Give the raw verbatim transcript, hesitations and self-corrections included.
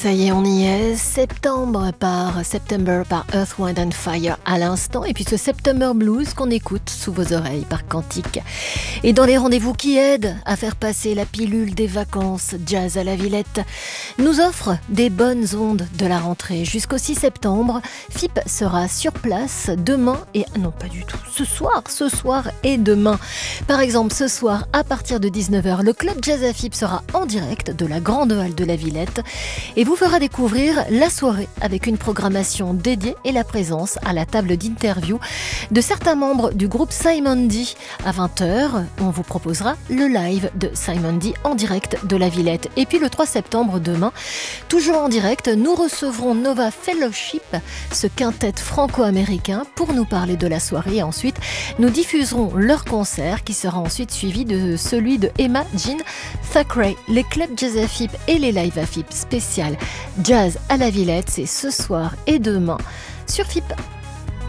Ça y est, on y est. Septembre par September par Earth, Wind and Fire à l'instant. Et puis ce September Blues qu'on écoute sous vos oreilles par Quantique. Et dans les rendez-vous qui aident à faire passer la pilule des vacances, Jazz à la Villette nous offre des bonnes ondes de la rentrée. Jusqu'au six septembre, F I P sera sur place demain et... Non, pas du tout. Ce soir, ce soir et demain. Par exemple, ce soir, à partir de dix-neuf heures, le Club Jazz à F I P sera en direct de la Grande Halle de la Villette. Et vous vous fera découvrir la soirée avec une programmation dédiée et la présence à la table d'interview de certains membres du groupe Simon D. À vingt heures, on vous proposera le live de Simon D en direct de la Villette. Et puis le trois septembre, demain, toujours en direct, nous recevrons Nova Fellowship, ce quintet franco-américain, pour nous parler de la soirée. Et ensuite, nous diffuserons leur concert qui sera ensuite suivi de celui de Emma Jean Thackeray. Les clubs Jazz à F I P et les lives à F I P spéciales Jazz à la Villette, c'est ce soir et demain sur F I P.